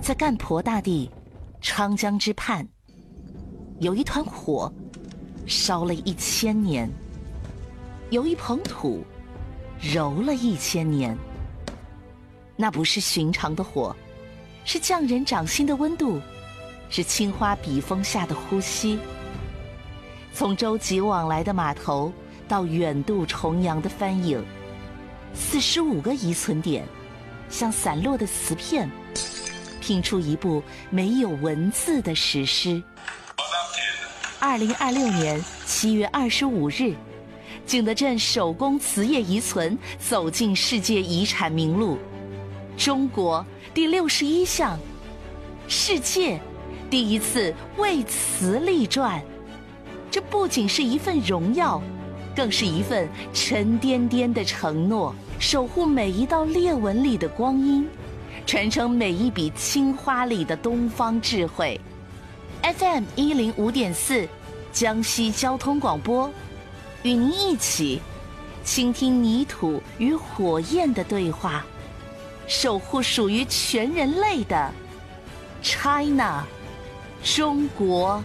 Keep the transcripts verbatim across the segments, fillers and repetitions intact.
在干婆大地昌江之畔，有一团火烧了一千年，有一捧土揉了一千年。那不是寻常的火，是匠人掌心的温度，是青花笔锋下的呼吸。从舟楫往来的码头到远渡重洋的帆影，四十五个遗存点像散落的瓷片，拼出一部没有文字的史诗。二零二六年七月二十五日，景德镇手工瓷业遗存走进世界遗产名录，中国第六十一项，世界第一次为瓷立传。这不仅是一份荣耀，更是一份沉甸甸的承诺，守护每一道裂纹里的光阴，传承每一笔青花里的东方智慧。 F M 一零五点四江西交通广播，与您一起倾听泥土与火焰的对话，守护属于全人类的 China 中国。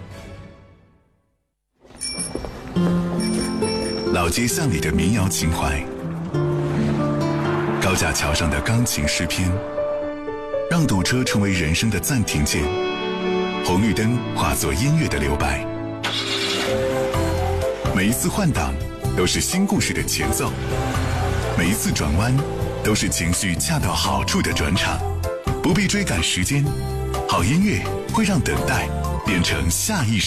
老街巷里的民谣情怀，高架桥上的钢琴诗篇，让堵车成为人生的暂停键，红绿灯化作音乐的留白。每一次换挡都是新故事的前奏，每一次转弯都是情绪恰到好处的转场。不必追赶时间，好音乐会让等待变成下意识。